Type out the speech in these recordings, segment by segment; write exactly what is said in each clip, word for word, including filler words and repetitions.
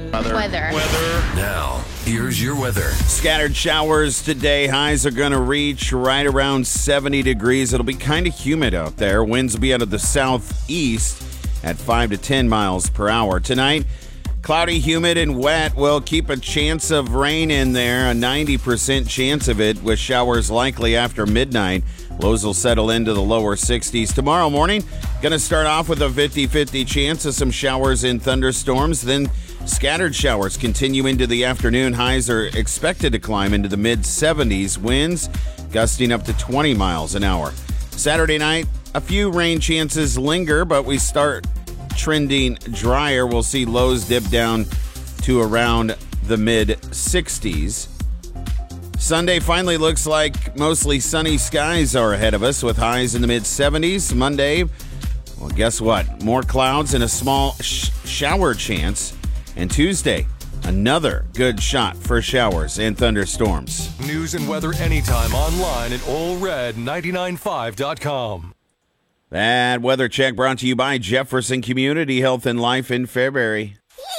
Weather. Weather. Weather. Now, here's your weather. Scattered showers today. Highs are going to reach right around seventy degrees. It'll be kind of humid out there. Winds will be out of the southeast at five to ten miles per hour. Tonight, cloudy, humid, and wet will keep a chance of rain in there, a ninety percent chance of it, with showers likely after midnight. Lows will settle into the lower sixties. Tomorrow morning, going to start off with a fifty-fifty chance of some showers and thunderstorms. Then scattered showers continue into the afternoon. Highs are expected to climb into the mid-seventies. Winds gusting up to twenty miles an hour. Saturday night, a few rain chances linger, but we start trending drier. We'll see lows dip down to around the mid-sixties. Sunday finally looks like mostly sunny skies are ahead of us with highs in the mid-seventies. Monday, well, guess what? More clouds and a small sh- shower chance. And Tuesday, another good shot for showers and thunderstorms. News and weather anytime online at Ole Red nine nine five dot com. That weather check brought to you by Jefferson Community Health and Life in Fairbury.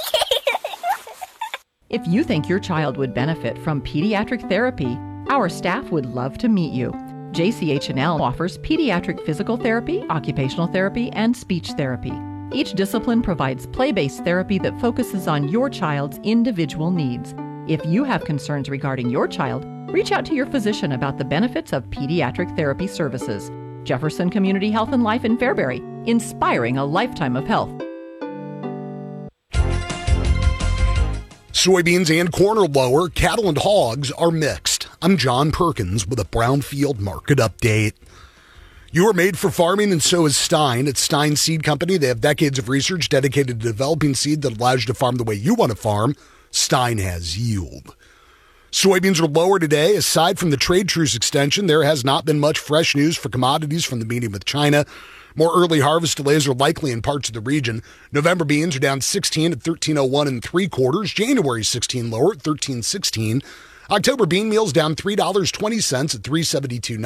If you think your child would benefit from pediatric therapy, our staff would love to meet you. J C H and L offers pediatric physical therapy, occupational therapy, and speech therapy. Each discipline provides play-based therapy that focuses on your child's individual needs. If you have concerns regarding your child, reach out to your physician about the benefits of pediatric therapy services. Jefferson Community Health and Life in Fairbury, inspiring a lifetime of health. Soybeans and corn are lower. Cattle and hogs are mixed. I'm John Perkins with a Brownfield Market Update. You are made for farming, and so is Stein. At Stein Seed Company, they have decades of research dedicated to developing seed that allows you to farm the way you want to farm. Stein has yield. Soybeans are lower today. Aside from the trade truce extension, there has not been much fresh news for commodities from the meeting with China. More early harvest delays are likely in parts of the region. November beans are down sixteen at thirteen oh one and three quarters. January sixteen lower at thirteen sixteen. October bean meal's down three dollars and twenty cents at three seventy-two.